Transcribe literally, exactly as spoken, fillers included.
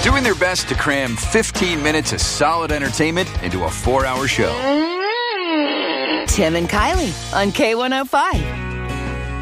doing their best to cram fifteen minutes of solid entertainment into a four-hour show. Tim and Kylie on K one oh five.